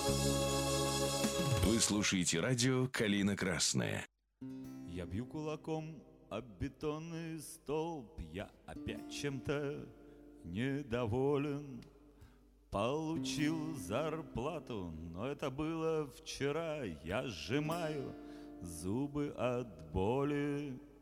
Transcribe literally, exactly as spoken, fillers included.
Вы слушаете радио «Калина Красная». Я бью кулаком об бетонный столб, я опять чем-то недоволен. Получил зарплату, но это было вчера. Я сжимаю зубы от боли.